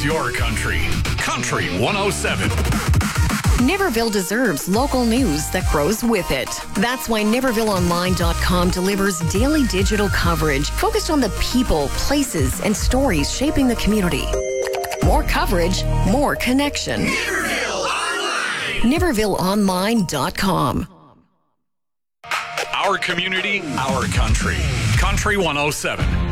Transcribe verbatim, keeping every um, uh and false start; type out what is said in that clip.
It's your country. Country one oh seven. Niverville deserves local news that grows with it. That's why Niverville Online dot com delivers daily digital coverage focused on the people, places, and stories shaping the community. More coverage, more connection. Niverville Online. Niverville Online dot com. Our community, our country. Country one oh seven.